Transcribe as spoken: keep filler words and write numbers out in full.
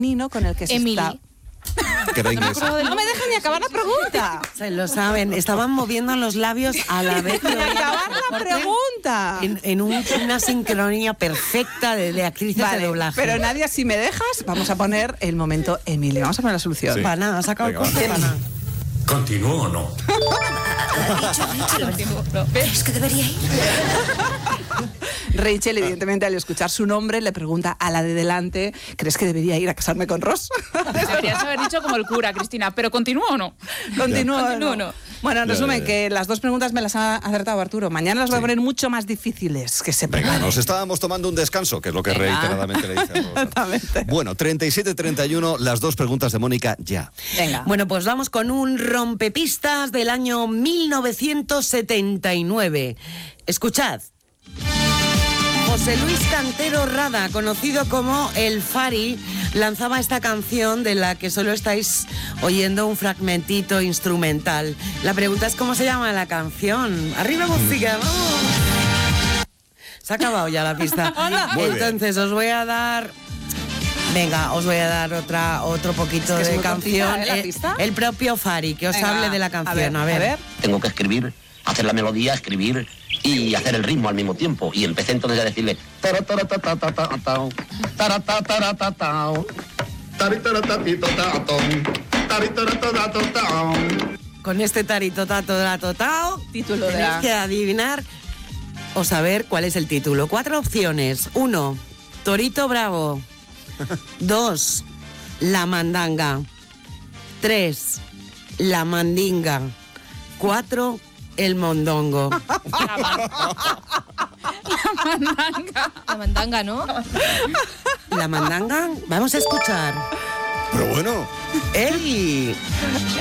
Nino con el que se Emily. está... Que era inglés. No me dejan ni acabar la pregunta. Se lo saben, estaban moviendo los labios a la vez. Ni acabar la pregunta. En, en un- una sincronía perfecta de, de actrices Vale, de doblaje. pero Nadia, si me dejas, vamos a poner el momento Emily. Vamos a poner la solución. Sí. Pana, ha sacado el Venga, corte, pana. ¿Continúo o no? ¿Ves que debería ir? Rachel, evidentemente, al escuchar su nombre, le pregunta a la de delante, ¿crees que debería ir a casarme con Ross? Deberías haber dicho como el cura, Cristina, pero ¿continúo o no? Continúo. Continúo, no. Bueno, en Ya, resumen, ya, ya. que las dos preguntas me las ha acertado Arturo. Mañana las voy a Sí. poner mucho más difíciles, que se Venga, preparen. nos estábamos tomando un descanso, que es lo que Venga. reiteradamente le dice a Rosa. Exactamente. Bueno, treinta y siete treinta y uno, las dos preguntas de Mónica ya. Venga. Bueno, pues vamos con un rompepistas del año mil novecientos setenta y nueve. Escuchad. José Luis Cantero Rada, conocido como El Fari, lanzaba esta canción de la que solo estáis oyendo un fragmentito instrumental. La pregunta es cómo se llama la canción. ¡Arriba música! ¡Vamos! Se ha acabado ya la pista. Muy bien. Entonces os voy a dar... Venga, os voy a dar otra otro poquito Es que es de muy canción. cortita, ¿eh, la Eh, pista? el propio Fari, que os Venga, hable de la canción. A ver. Tengo que escribir, hacer la melodía, escribir y hacer el ritmo al mismo tiempo. Y empecé entonces a decirle... "Taratatatatatatatao, taratatatatao, taritaratatitotatao, taritaratatatotatao". Con este tarito tato tato tao, Título de tenéis la- que adivinar o saber cuál es el título. Cuatro opciones. Uno, Torito Bravo. Dos, La Mandanga. Tres, La Mandinga. Cuatro, El Mondongo. La, man- la mandanga. La mandanga, ¿no? La Mandanga, vamos a escuchar. Pero bueno. ¡Ey!